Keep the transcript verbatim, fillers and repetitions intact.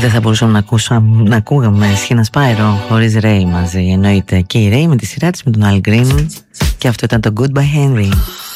Δεν θα μπορούσαμε να, ακούσαμε, να ακούγαμε Σχήνα Σπάιρο χωρίς Ray μαζί. Εννοείται και η Ray με τη σειρά της με τον Al Green. Και αυτό ήταν το Goodbye Henry.